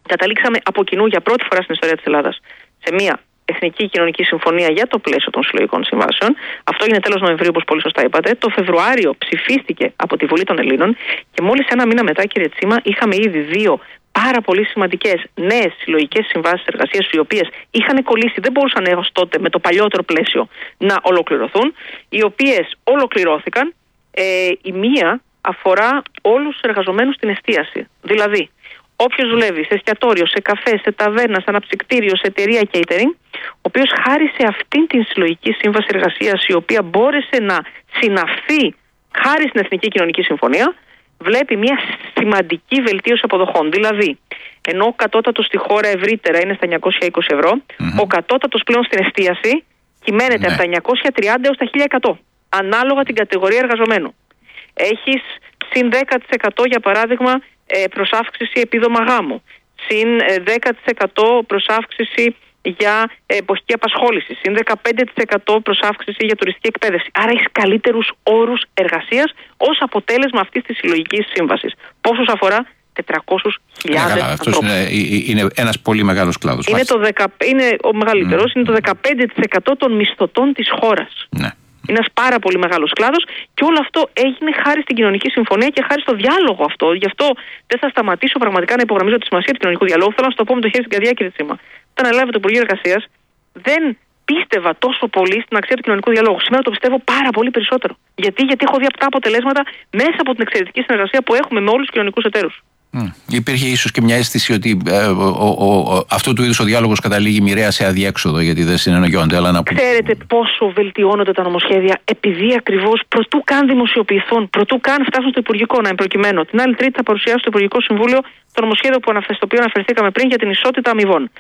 καταλήξαμε από κοινού για πρώτη φορά στην ιστορία της Ελλάδας σε μια Εθνική Κοινωνική Συμφωνία για το πλαίσιο των συλλογικών συμβάσεων. Αυτό έγινε τέλος Νοεμβρίου, όπως πολύ σωστά είπατε. Το Φεβρουάριο ψηφίστηκε από τη Βουλή των Ελλήνων και μόλις ένα μήνα μετά, κύριε Τσίμα, είχαμε ήδη δύο πάρα πολύ σημαντικές νέες συλλογικές συμβάσεις εργασίας, οι οποίες είχαν κολλήσει, δεν μπορούσαν έως τότε με το παλιότερο πλαίσιο να ολοκληρωθούν, οι οποίες ολοκληρώθηκαν. Η μία αφορά όλους τους εργαζομένους στην εστίαση. Δηλαδή, όποιος δουλεύει σε εστιατόριο, σε καφέ, σε ταβέρνα, σε αναψυκτήριο, σε εταιρεία catering, ο οποίος χάρη σε αυτήν την συλλογική σύμβαση εργασίας, η οποία μπόρεσε να συναυθεί χάρη στην Εθνική Κοινωνική Συμφωνία, βλέπει μια σημαντική βελτίωση αποδοχών. Δηλαδή, ενώ ο κατώτατος στη χώρα ευρύτερα είναι στα 920 ευρώ, ο κατώτατος πλέον στην εστίαση κυμαίνεται από τα 930 έως τα 1100, ανάλογα την κατηγορία εργαζομένου. Έχεις συν 10% για παράδειγμα προσάυξηση επίδομα γάμου, συν 10% προσάυξηση για εποχική απασχόληση, συν 15% προσάυξηση για τουριστική εκπαίδευση. Άρα έχεις καλύτερους όρους εργασίας ως αποτέλεσμα αυτής της συλλογικής σύμβασης. Πόσους αφορά? 400.000 ανθρώπους. Είναι ένας πολύ μεγάλος κλάδος. Είναι ο μεγαλύτερος, είναι το 15% των μισθωτών της χώρας. Ναι. Είναι ένας πάρα πολύ μεγάλος κλάδος και όλο αυτό έγινε χάρη στην Κοινωνική Συμφωνία και χάρη στο διάλογο αυτό. Γι' αυτό δεν θα σταματήσω πραγματικά να υπογραμμίζω τη σημασία του κοινωνικού διαλόγου. Θέλω να σου το πω με το χέρι στην καρδιά, κύριε Τσίμα. Όταν έλαβε το Υπουργείο Εργασίας, δεν πίστευα τόσο πολύ στην αξία του κοινωνικού διαλόγου. Σήμερα το πιστεύω πάρα πολύ περισσότερο. Γιατί έχω δει αυτά αποτελέσματα μέσα από την εξαιρετική συνεργασία που έχουμε με όλους τους κοινωνικούς εταίρους. Υπήρχε ίσως και μια αίσθηση ότι αυτού του είδους ο διάλογος καταλήγει μοιραία σε αδιέξοδο, γιατί δεν συνεννοιόνται. Ξέρετε πόσο βελτιώνονται τα νομοσχέδια επειδή ακριβώς προτού καν δημοσιοποιηθούν, προτού καν φτάσουν στο Υπουργικό, να είναι προκειμένου. Την άλλη Τρίτη θα παρουσιάσω στο Υπουργικό Συμβούλιο το νομοσχέδιο στο οποίο αναφερθήκαμε πριν για την ισότητα αμοιβών.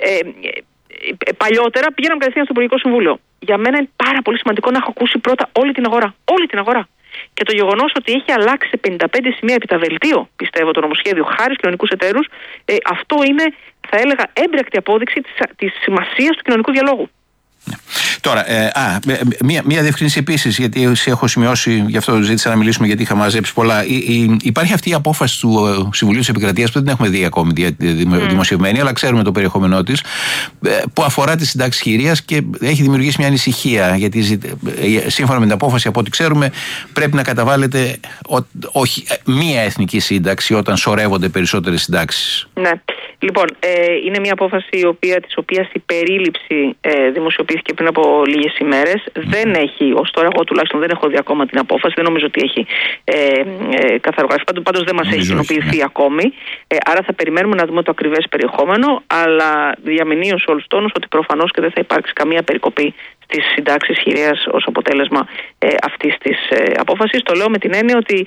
Παλιότερα πήγαμε κατευθείαν στο Υπουργικό Συμβούλιο. Για μένα είναι πάρα πολύ σημαντικό να έχω ακούσει πρώτα όλη την αγορά. Όλη την αγορά. Και το γεγονός ότι έχει αλλάξει σε 55 σημεία επί τα βελτίο, πιστεύω, το νομοσχέδιο χάρη στους κοινωνικούς εταίρους, αυτό είναι, θα έλεγα, έμπρακτη απόδειξη της σημασίας του κοινωνικού διαλόγου. Τώρα, μία διευκρίνηση επίσης, γιατί έχω σημειώσει, γι' αυτό ζήτησα να μιλήσουμε, γιατί είχα μαζέψει πολλά. Υπάρχει αυτή η απόφαση του Συμβουλίου της Επικρατείας που δεν την έχουμε δει ακόμη δημοσιευμένη, αλλά ξέρουμε το περιεχόμενό της, που αφορά τη συντάξη χειρίας και έχει δημιουργήσει μια ανησυχία. Γιατί σύμφωνα με την απόφαση, από ό,τι ξέρουμε, πρέπει να καταβάλλεται όχι μία εθνική σύνταξη όταν σωρεύονται περισσότερες συντάξεις. Ναι. Λοιπόν, είναι μια απόφαση της οποίας η περίληψη δημοσιοποιήθηκε πριν από λίγες ημέρες. Δεν έχει, ως τώρα εγώ τουλάχιστον δεν έχω δει ακόμα την απόφαση, δεν νομίζω ότι έχει καθαρογραφεί, πάντως δεν μας έχει κοινοποιηθεί ακόμη. Άρα θα περιμένουμε να δούμε το ακριβές περιεχόμενο, αλλά διαμηνύω σε όλους τους τόνους ότι προφανώς και δεν θα υπάρξει καμία περικοπή στις συντάξεις χειρίας ως αποτέλεσμα αυτής της απόφασης. Το λέω με την έννοια ότι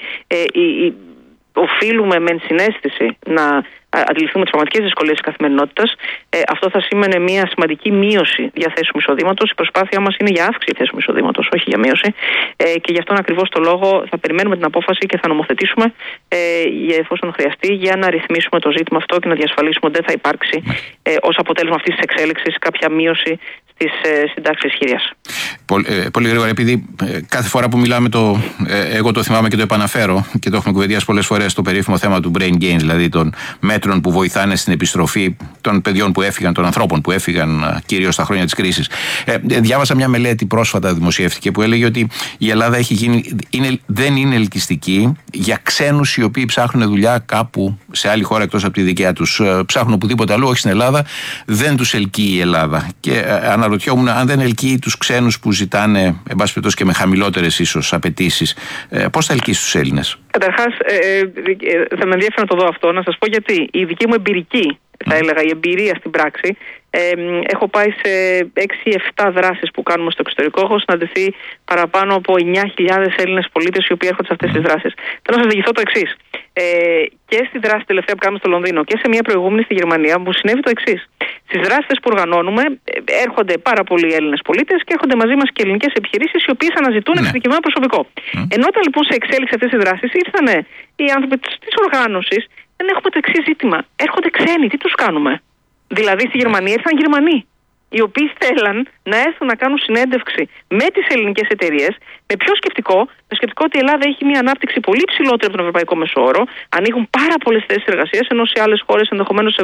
οφείλουμε με συναίσθηση να αντιληφθούμε τις πραγματικές δυσκολίες της καθημερινότητας. Αυτό θα σήμαινε μια σημαντική μείωση διαθέσιμου εισοδήματος. Η προσπάθειά μας είναι για αύξηση διαθέσιμου εισοδήματος, όχι για μείωση. Και γι' αυτόν ακριβώς το λόγο θα περιμένουμε την απόφαση και θα νομοθετήσουμε εφόσον χρειαστεί για να ρυθμίσουμε το ζήτημα αυτό και να διασφαλίσουμε ότι δεν θα υπάρξει ως αποτέλεσμα αυτής της εξέλιξης κάποια μείωση στις συντάξεις χειρίας. Πολύ γρήγορα, επειδή κάθε φορά που μιλάμε εγώ το θυμάμαι και το επαναφέρω και το έχουμε κουβεντιάσει πολλές φορές, το περίφημο θέμα του brain gain, δηλαδή των μέτρων που βοηθάνε στην επιστροφή των παιδιών που έφυγαν, των ανθρώπων που έφυγαν κυρίως στα χρόνια της κρίσης. Διάβασα μια μελέτη πρόσφατα, δημοσιεύτηκε, που έλεγε ότι η Ελλάδα δεν είναι ελκυστική για ξένους οι οποίοι ψάχνουν δουλειά κάπου σε άλλη χώρα εκτός από τη δικιά τους. Ψάχνουν οπουδήποτε αλλού, όχι στην Ελλάδα. Δεν τους ελκύει η Ελλάδα. Και αναρωτιόμουν αν δεν ελκύει τους ξένους που ζητάνε, εν πάση περιπτώσει και με χαμηλότερες ίσως απαιτήσεις, πώς θα ελκύσει τους Έλληνες. Καταρχάς, θα με ενδιαφέρει να το δω αυτό, να σας πω γιατί. Η δική μου εμπειρική, θα έλεγα, η εμπειρία στην πράξη, έχω πάει σε 6-7 δράσεις που κάνουμε στο εξωτερικό. Έχω συναντηθεί παραπάνω από 9.000 Έλληνες πολίτες οι οποίοι έρχονται σε αυτές τις δράσεις. Θέλω να σας διηγηθώ το εξής. Και στη δράση τελευταία που κάνουμε στο Λονδίνο και σε μια προηγούμενη στη Γερμανία, μου συνέβη το εξής. Στις δράσεις που οργανώνουμε έρχονται πάρα πολλοί Έλληνες πολίτες και έρχονται μαζί μας και ελληνικές επιχειρήσεις οι οποίες αναζητούν εξειδικευμένο προσωπικό. Ενώ όταν λοιπόν σε εξέλιξη αυτές τις δράσεις ήρθαν οι άνθρωποι της οργάνωσης, δεν έχουμε το εξής ζήτημα. Έρχονται ξένοι, τι τους κάνουμε? Δηλαδή στη Γερμανία ήρθαν Γερμανοί, οι οποίοι θέλαν να έρθουν να κάνουν συνέντευξη με τις ελληνικές εταιρείες, με ποιο σκεπτικό? Το σκεπτικό ότι η Ελλάδα έχει μια ανάπτυξη πολύ ψηλότερη από τον ευρωπαϊκό μεσόωρο, ανοίγουν πάρα πολλές θέσεις εργασίας, ενώ σε άλλες χώρες ενδεχομένως